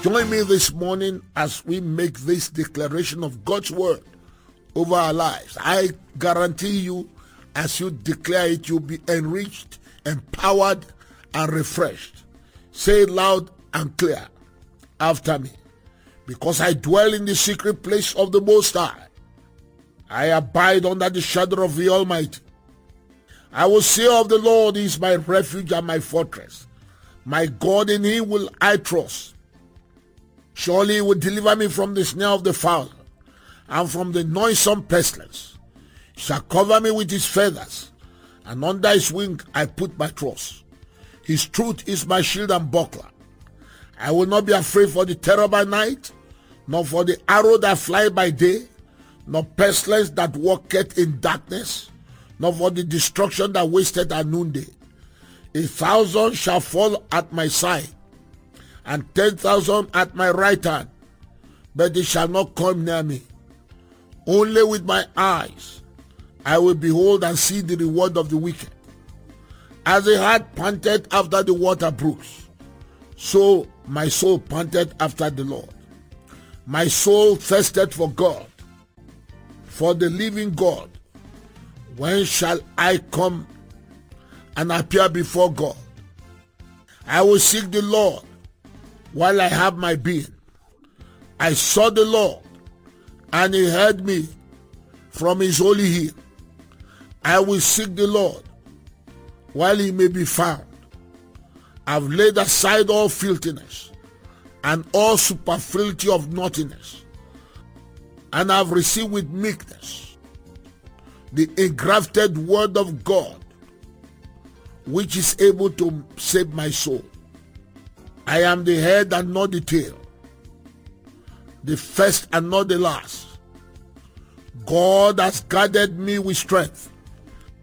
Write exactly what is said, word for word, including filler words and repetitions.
Join me this morning as we make this declaration of God's word over our lives. I guarantee you, as you declare it, you'll be enriched, empowered, and refreshed. Say it loud and clear after me. Because I dwell in the secret place of the Most High, I abide under the shadow of the Almighty. I will say of the Lord, He is my refuge and my fortress. My God, in Him will I trust. Surely He will deliver me from the snare of the fowler and from the noisome pestilence. He shall cover me with His feathers, and under His wing I put my trust. His truth is my shield and buckler. I will not be afraid for the terror by night, nor for the arrow that fly by day, nor pestilence that walketh in darkness, nor for the destruction that wasteth at noonday. A thousand shall fall at my side, and ten thousand at my right hand, but they shall not come near me. Only with my eyes I will behold and see the reward of the wicked. As a hart panteth after the water brooks, so my soul panteth after the Lord. My soul thirsted for God, for the living God. When shall I come and appear before God? I will seek the Lord while I have my being. I saw the Lord, and He heard me from His holy hill. I will seek the Lord while He may be found. I've laid aside all filthiness and all superfluity of naughtiness, and I've received with meekness the engrafted word of God, which is able to save my soul. I am the head and not the tail, the first and not the last. God has guarded me with strength.